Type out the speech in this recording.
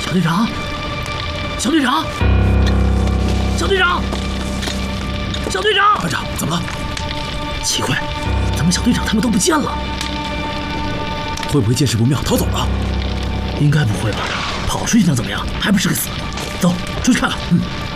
小队长，小队长，小队长，小队长！ 班长，怎么了？ 奇怪，怎么小队长他们都不见了？ 会不会见势不妙逃走了？ 应该不会吧？跑出去能怎么样？还不是个死？走，出去看看。